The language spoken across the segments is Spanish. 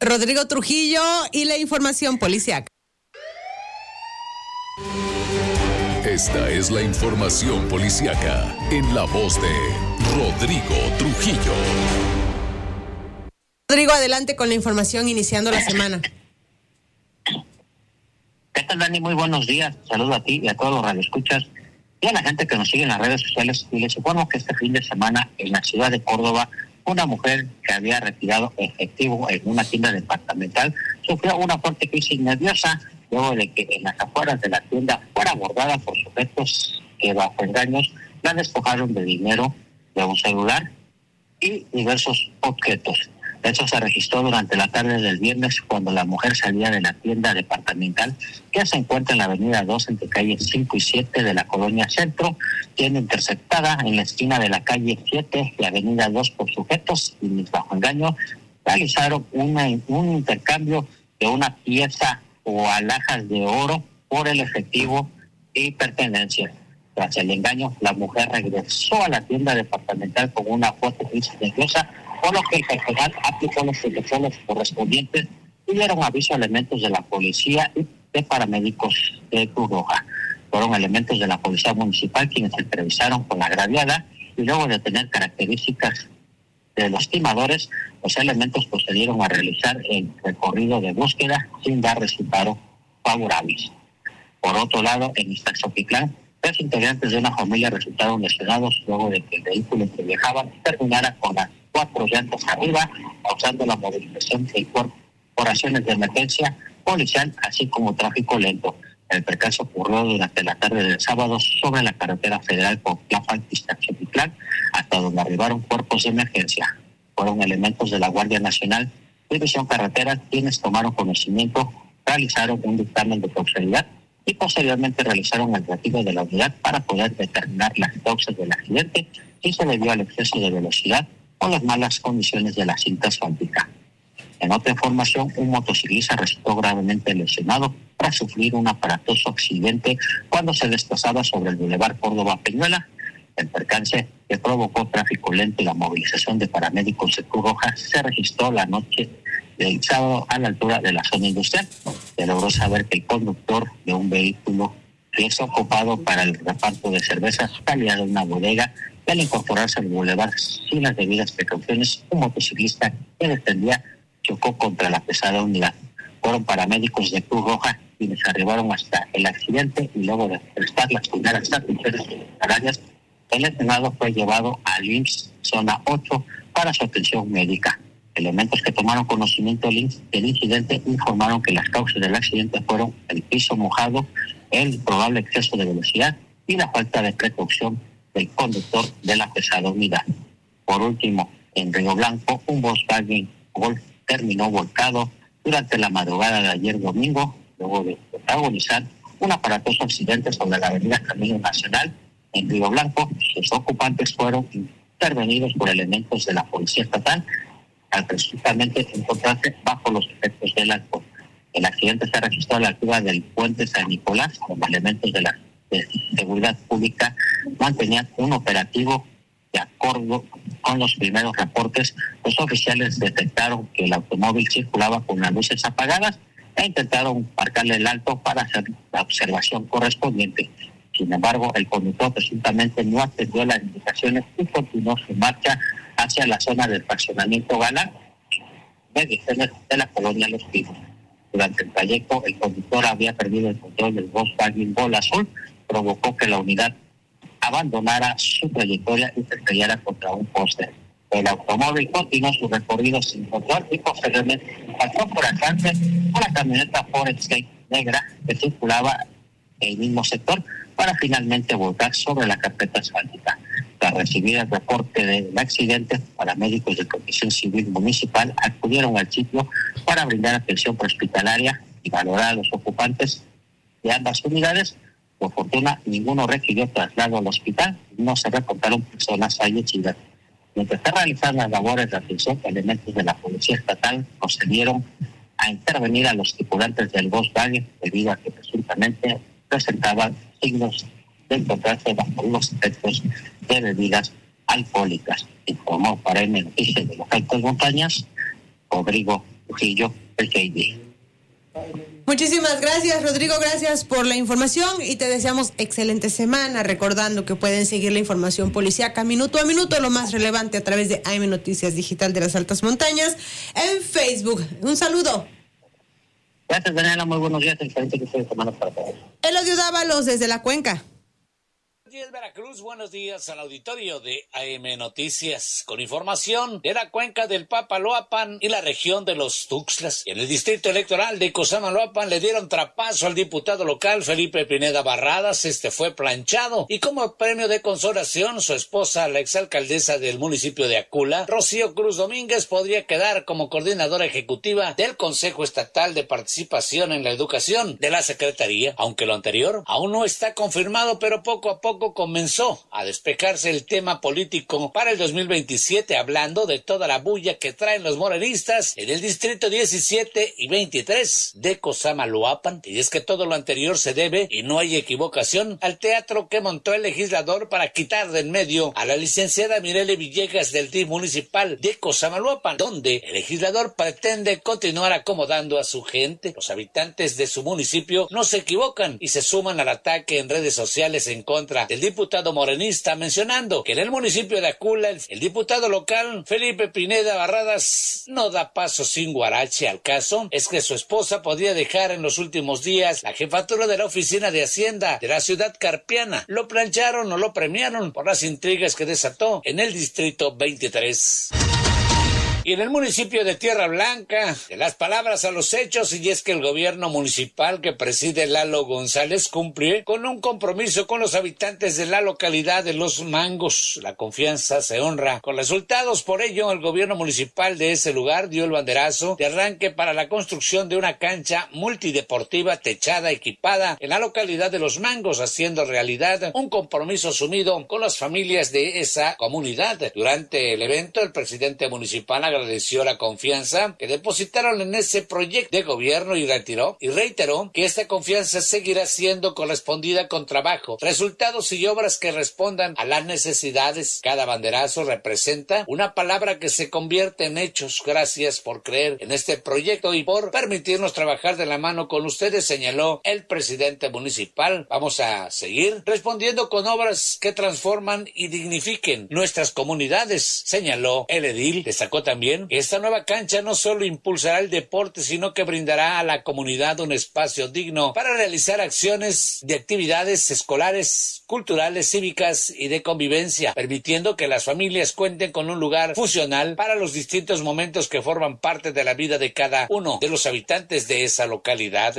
Rodrigo Trujillo y la información policiaca. Esta es la información policiaca en la voz de Rodrigo Trujillo. Rodrigo, adelante con la información iniciando la semana. ¿Qué tal, Dani? Muy buenos días. Saludo a ti y a todos los radioescuchas y a la gente que nos sigue en las redes sociales. Y les informo que este fin de semana en la ciudad de Córdoba, una mujer que había retirado efectivo en una tienda departamental sufrió una fuerte crisis nerviosa luego de que en las afueras de la tienda fuera abordada por sujetos que bajo engaños la despojaron de dinero, de un celular y diversos objetos. Eso se registró durante la tarde del viernes cuando la mujer salía de la tienda departamental que se encuentra en la avenida 2 entre calles 5 y 7 de la colonia Centro, tienda interceptada en la esquina de la calle 7 y avenida 2 por sujetos y bajo engaño realizaron un intercambio de una pieza o alhajas de oro por el efectivo y pertenencias. Tras el engaño, la mujer regresó a la tienda departamental con una fuerte crisis nerviosa, por lo que el personal aplicó los protocolos correspondientes y dieron aviso a elementos de la policía y de paramédicos de Cruz Roja. Fueron elementos de la policía municipal quienes se entrevistaron con la agraviada y luego de tener características de los timadores, los elementos procedieron a realizar el recorrido de búsqueda sin dar resultados favorables. Por otro lado, en Iztaxoquitlán, 3 integrantes de una familia resultaron lesionados luego de que el vehículo que viajaban terminara con las 4 llantas arriba, causando la movilización del corporaciones de emergencia policial, así como tráfico lento. El percance ocurrió durante la tarde del sábado sobre la carretera federal con Iztaxoquitlán, hasta donde arribaron cuerpos de emergencia. Fueron elementos de la Guardia Nacional, División Carretera, quienes tomaron conocimiento, realizaron un dictamen de causalidad y posteriormente realizaron el retiro de la unidad para poder determinar las causas del accidente, si se debió al exceso de velocidad o las malas condiciones de la cinta asfáltica. En otra información, un motociclista resultó gravemente lesionado tras sufrir un aparatoso accidente cuando se desplazaba sobre el Boulevard Córdoba-Peñuela. El percance, que provocó tráfico lento y la movilización de paramédicos de Cruz Roja, se registró la noche del sábado a la altura de la zona industrial. Se logró saber que el conductor de un vehículo que es ocupado para el reparto de cervezas salía de una bodega y al incorporarse al bulevar sin las debidas precauciones, un motociclista que descendía chocó contra la pesada unidad. Fueron paramédicos de Cruz Roja quienes arribaron hasta el accidente y luego de prestar las primeras atenciones hospitalarias, el lesionado fue llevado al IMSS Zona 8 para su atención médica. Elementos que tomaron conocimiento del incidente informaron que las causas del accidente fueron el piso mojado, el probable exceso de velocidad y la falta de precaución del conductor de la pesada unidad. Por último, en Río Blanco, un Volkswagen Golf terminó volcado durante la madrugada de ayer domingo, luego de protagonizar un aparatoso accidente sobre la avenida Camino Nacional en Río Blanco. Sus ocupantes fueron intervenidos por elementos de la Policía Estatal al presuntamente encontrarse bajo los efectos del alcohol. El accidente se registró a la altura del puente San Nicolás, donde elementos de la seguridad pública mantenían un operativo. De acuerdo con los primeros reportes, los oficiales detectaron que el automóvil circulaba con las luces apagadas e intentaron marcarle el alto para hacer la observación correspondiente. Sin embargo, el conductor presuntamente no atendió las indicaciones y continuó su marcha hacia la zona del fraccionamiento Galán, de la colonia Los Pinos. Durante el trayecto, el conductor había perdido el control del Volkswagen Gol azul, provocó que la unidad abandonara su trayectoria y se estrellara contra un poste. El automóvil continuó su recorrido sin control y posteriormente pasó por alcance una camioneta Ford Escape negra que circulaba en el mismo sector para finalmente volcar sobre la carpeta asfáltica. Tras recibir el reporte del accidente, paramédicos de Protección Civil Municipal acudieron al sitio para brindar atención prehospitalaria y valorar a los ocupantes de ambas unidades. Por fortuna, ninguno requirió traslado al hospital, no se reportaron personas fallecidas. Mientras se realizaban las labores de atención, elementos de la Policía Estatal procedieron a intervenir a los tripulantes del Volkswagen debido a que presuntamente presentaban signos de encontrarse bajo los efectos de bebidas alcohólicas. Informó para M Noticias de Local Montañas, Rodrigo Trujillo, el CID. Muchísimas gracias, Rodrigo, gracias por la información y te deseamos excelente semana, recordando que pueden seguir la información policíaca minuto a minuto, lo más relevante a través de AM Noticias Digital de las Altas Montañas en Facebook. Un saludo. Gracias, Daniela, muy buenos días, excelente fin de semana para todos. Elodio Dávalos desde la Cuenca. Buenos días, Veracruz, buenos días al auditorio de AM Noticias, con información de la cuenca del Papaloapan y la región de los Tuxtlas. En el distrito electoral de Cosamaloapan le dieron trapazo al diputado local Felipe Pineda Barradas. Fue planchado y como premio de consolación su esposa, la exalcaldesa del municipio de Acula, Rocío Cruz Domínguez, podría quedar como coordinadora ejecutiva del Consejo Estatal de Participación en la Educación de la Secretaría, aunque lo anterior aún no está confirmado, pero poco a poco comenzó a despejarse el tema político para el 2027, hablando de toda la bulla que traen los morenistas en el distrito 17 y 23 de Cosamaloapan. Y es que todo lo anterior se debe, y no hay equivocación, al teatro que montó el legislador para quitar de en medio a la licenciada Mirele Villegas del DIF municipal de Cosamaloapan, donde el legislador pretende continuar acomodando a su gente. Los habitantes de su municipio no se equivocan y se suman al ataque en redes sociales en contra del diputado morenista, mencionando que en el municipio de Acula el diputado local Felipe Pineda Barradas no da paso sin guarache. Al caso es que su esposa podría dejar en los últimos días la jefatura de la oficina de Hacienda de la ciudad carpiana. Lo plancharon o lo premiaron por las intrigas que desató en el distrito 23. Y en el municipio de Tierra Blanca, de las palabras a los hechos, y es que el gobierno municipal que preside Lalo González cumple con un compromiso con los habitantes de la localidad de Los Mangos. La confianza se honra con resultados, por ello el gobierno municipal de ese lugar dio el banderazo de arranque para la construcción de una cancha multideportiva techada equipada en la localidad de Los Mangos, haciendo realidad un compromiso asumido con las familias de esa comunidad. Durante el evento, el presidente municipal agradeció la confianza que depositaron en ese proyecto de gobierno y reiteró que esta confianza seguirá siendo correspondida con trabajo, resultados y obras que respondan a las necesidades. Cada banderazo representa una palabra que se convierte en hechos. Gracias por creer en este proyecto y por permitirnos trabajar de la mano con ustedes, señaló el presidente municipal. Vamos a seguir respondiendo con obras que transforman y dignifiquen nuestras comunidades, señaló el edil. Destacó también que esta nueva cancha no solo impulsará el deporte, sino que brindará a la comunidad un espacio digno para realizar acciones de actividades escolares, culturales, cívicas y de convivencia, permitiendo que las familias cuenten con un lugar funcional para los distintos momentos que forman parte de la vida de cada uno de los habitantes de esa localidad.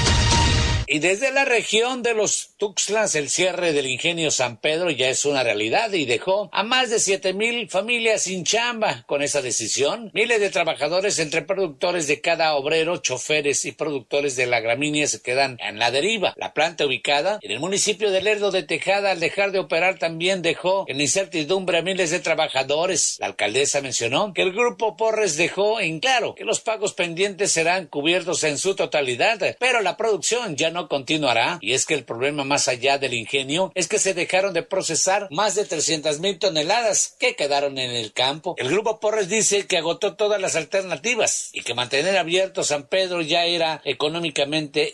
Y desde la región de los Tuxtlas, el cierre del ingenio San Pedro ya es una realidad y dejó a más de 7,000 familias sin chamba. Con esa decisión, miles de trabajadores, entre productores de cada obrero, choferes y productores de la gramínea, se quedan en la deriva. La planta, ubicada en el municipio de Lerdo de Tejada, al dejar de operar también dejó en incertidumbre a miles de trabajadores. La alcaldesa mencionó que el grupo Porres dejó en claro que los pagos pendientes serán cubiertos en su totalidad, pero la producción ya no continuará. Y es que el problema, más allá del ingenio, es que se dejaron de procesar más de 300,000 toneladas que quedaron en el campo. El grupo Porres dice que agotó todas las alternativas y que mantener abierto San Pedro ya era económicamente